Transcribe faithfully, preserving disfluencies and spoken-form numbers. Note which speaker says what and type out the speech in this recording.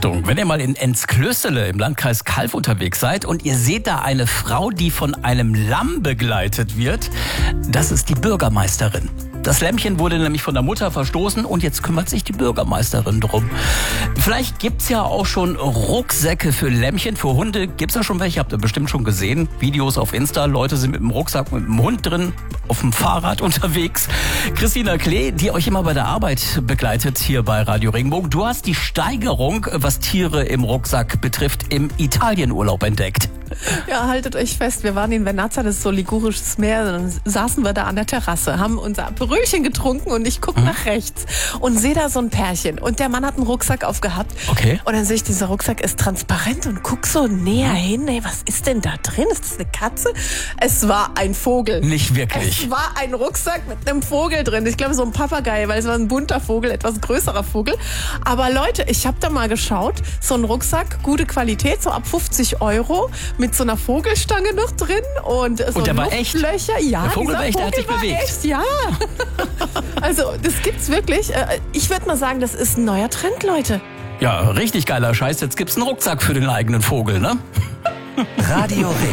Speaker 1: Achtung, wenn ihr mal in Enzklössele im Landkreis Calw unterwegs seid und ihr seht da eine Frau, die von einem Lamm begleitet wird, das ist die Bürgermeisterin. Das Lämmchen wurde nämlich von der Mutter verstoßen und jetzt kümmert sich die Bürgermeisterin drum. Vielleicht gibt's ja auch schon Rucksäcke für Lämmchen, für Hunde. Gibt's da schon welche? Habt ihr bestimmt schon gesehen. Videos auf Insta. Leute sind mit dem Rucksack, mit dem Hund drin, auf dem Fahrrad unterwegs. Christina Klee, die euch immer bei der Arbeit begleitet hier bei Radio Regenbogen. Du hast die Steigerung, was Tiere im Rucksack betrifft, im Italienurlaub entdeckt.
Speaker 2: Ja, haltet euch fest, wir waren in Vernazza, das ist so ligurisches Meer, dann saßen wir da an der Terrasse, haben unser Brötchen getrunken und ich gucke mhm. nach rechts und sehe da so ein Pärchen und der Mann hat einen Rucksack aufgehabt.
Speaker 1: Okay.
Speaker 2: Und dann sehe ich, dieser Rucksack ist transparent und guck so näher hin, ey, was ist denn da drin? Ist das eine Katze? Es war ein Vogel.
Speaker 1: Nicht wirklich.
Speaker 2: Es war ein Rucksack mit einem Vogel drin. Ich glaube, so ein Papagei, weil es war ein bunter Vogel, etwas größerer Vogel. Aber Leute, ich habe da mal geschaut, so ein Rucksack, gute Qualität, so ab fünfzig Euro, mit so einer Vogelstange noch drin und so
Speaker 1: und der war echt?
Speaker 2: Luftlöcher. Ja,
Speaker 1: der Vogel war echt, der hat sich bewegt.
Speaker 2: Echt, ja. Also, das gibt's wirklich. Ich würde mal sagen, das ist ein neuer Trend, Leute.
Speaker 1: Ja, richtig geiler Scheiß. Jetzt gibt's einen Rucksack für den eigenen Vogel, ne?
Speaker 3: Radio